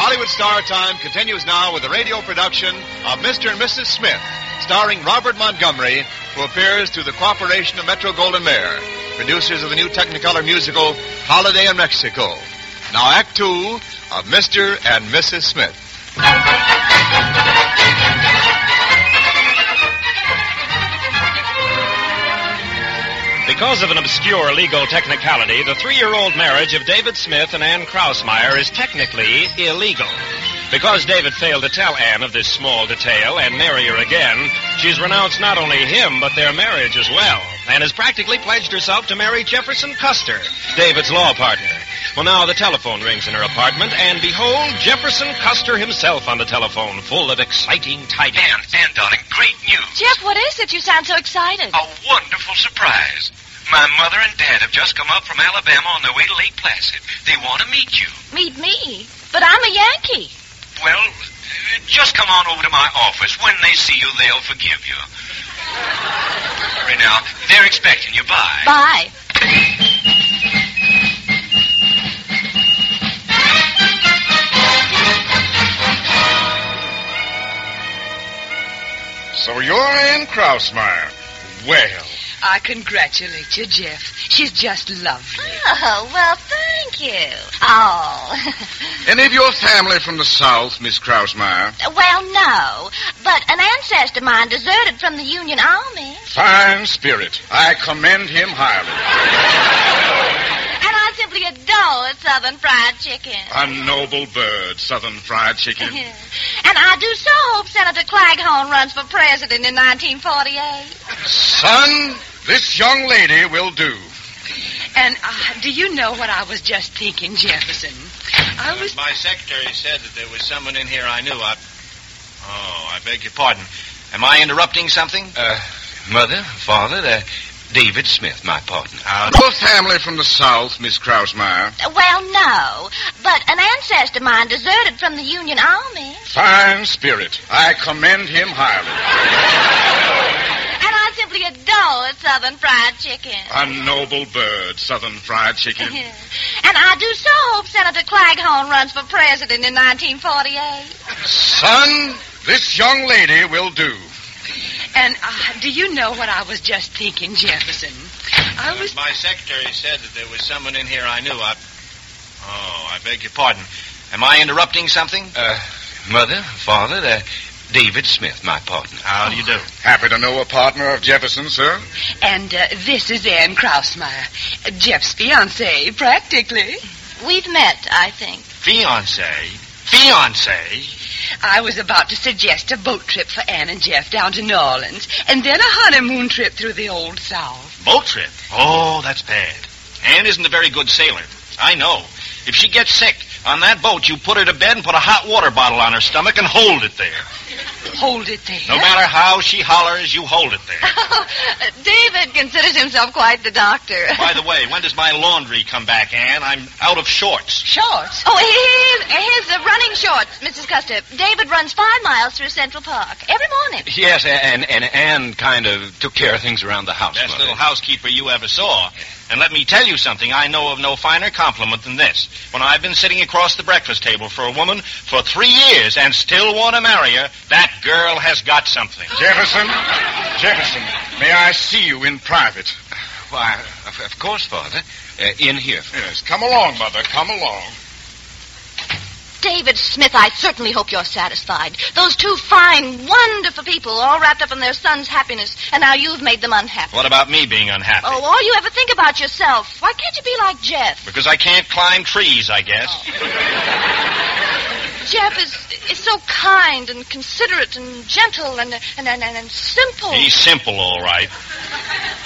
Hollywood Star Time continues now with the radio production of Mr. and Mrs. Smith, starring Robert Montgomery, who appears through the cooperation of Metro-Goldwyn-Mayer, producers of the new Technicolor musical Holiday in Mexico. Now, Act Two of Mr. and Mrs. Smith. Because of an obscure legal technicality, the 3-year-old marriage of David Smith and Ann Krausmeyer is technically illegal. Because David failed to tell Ann of this small detail and marry her again, she's renounced not only him, but their marriage as well, and has practically pledged herself to marry Jefferson Custer, David's law partner. Well, now the telephone rings in her apartment, and behold, Jefferson Custer himself on the telephone, full of exciting tidings. Ann, darling, great news. Jeff, what is it? You sound so excited. A wonderful surprise. My mother and Dad have just come up from Alabama on their way to Lake Placid. They want to meet you. Meet me? But I'm a Yankee. Well, just come on over to my office. When they see you, they'll forgive you. Right now, they're expecting you. Bye. Bye. So you're Ann Krausmeyer. Well, I congratulate you, Jeff. She's just lovely. Oh, well, thank you. Oh. any of your family from the South, Miss Krausmeyer? Well, no. But an ancestor of mine deserted from the Union Army. Fine spirit. I commend him highly. And I simply adore Southern fried chicken. A noble bird, Southern fried chicken. And I do so hope Senator Claghorn runs for president in 1948. Son, this young lady will do. And do you know what I was just thinking, Jefferson? My secretary said that there was someone in here I knew. I beg your pardon. Am I interrupting something? Mother, Father, David Smith, my partner. Your family from the South, Miss Krausmeyer? Well, no. But an ancestor of mine deserted from the Union Army. Fine spirit. I commend him highly. And I simply adore Southern fried chicken. A noble bird, Southern fried chicken. And I do so hope Senator Claghorn runs for president in 1948. Son, this young lady will do. And do you know what I was just thinking, Jefferson? My secretary said that there was someone in here I knew. I beg your pardon. Am I interrupting something? Mother, Father, David Smith, my partner. How do you do? Happy to know a partner of Jefferson, sir. And this is Ann Krausmeyer, Jeff's fiancée, practically. We've met, I think. Fiancé? I was about to suggest a boat trip for Ann and Jeff down to New Orleans, and then a honeymoon trip through the Old South. Boat trip? Oh, that's bad. Ann isn't a very good sailor. I know. If she gets sick, on that boat, you put her to bed and put a hot water bottle on her stomach and hold it there. Hold it there? No matter how she hollers, you hold it there. David considers himself quite the doctor. By the way, when does my laundry come back, Ann? I'm out of shorts. Shorts? Oh, here's the running shorts, Mrs. Custer. David runs 5 miles through Central Park every morning. Yes, and Ann kind of took care of things around the house. Best Mother. little housekeeper you ever saw. And let me tell you something. I know of no finer compliment than this. When I've been sitting across the breakfast table for a woman for 3 years and still want to marry her, that girl has got something. Jefferson, may I see you in private? Why, of course, Father. In here. Yes, come along, Mother, come along. David Smith, I certainly hope you're satisfied. Those 2 fine, wonderful people all wrapped up in their son's happiness, and now you've made them unhappy. What about me being unhappy? Oh, all you ever think about yourself. Why can't you be like Jeff? Because I can't climb trees, I guess. Oh. Jeff is so kind and considerate and gentle and simple. He's simple, all right.